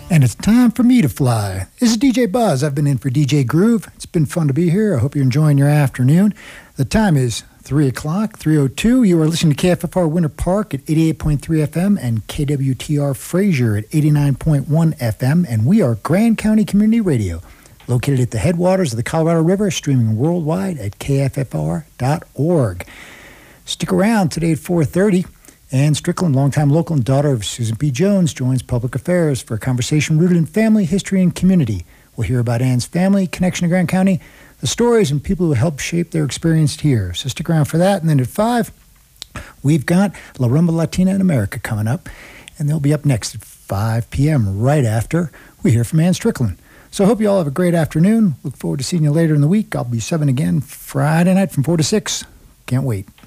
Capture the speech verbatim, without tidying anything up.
And it's time for me to fly. This is D J Buzz. I've been in for D J Groove. It's been fun to be here. I hope you're enjoying your afternoon. The time is three o'clock, three oh two. You are listening to K F F R Winter Park at eighty-eight point three F M and K W T R Fraser at eighty-nine point one F M. And we are Grand County Community Radio, located at the headwaters of the Colorado River, streaming worldwide at K F F R dot org. Stick around today at four thirty. Ann Strickland, longtime local and daughter of Susan P. Jones, joins Public Affairs for a conversation rooted in family, history, and community. We'll hear about Ann's family, connection to Grand County, the stories and people who helped shape their experience here. So stick around for that. And then at five, we've got La Rumba Latina in America coming up, and they'll be up next at five p.m. right after we hear from Ann Strickland. So I hope you all have a great afternoon. Look forward to seeing you later in the week. I'll be seven again Friday night from four to six. Can't wait.